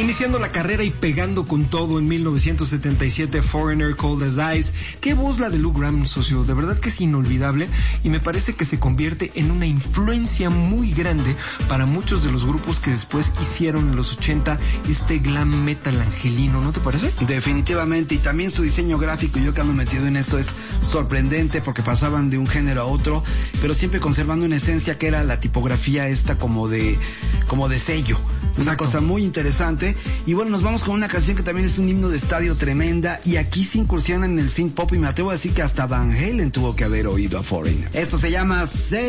Iniciando la carrera y pegando con todo en 1977, Foreigner, Cold as Ice. Qué voz la de Lou Gramm, socio. De verdad que es inolvidable y me parece que se convierte en una influencia muy grande para muchos de los grupos que después hicieron en los 80 este glam metal angelino, ¿no te parece? Definitivamente, y también su diseño gráfico, yo que ando metido en eso, es sorprendente porque pasaban de un género a otro, pero siempre conservando una esencia que era la tipografía esta como de sello. Una cosa muy interesante. Y bueno, nos vamos con una canción que también es un himno de estadio tremenda, y aquí se incursiona en el synth pop, y me atrevo a decir que hasta Van Halen tuvo que haber oído a Foreigner. Esto se llama Say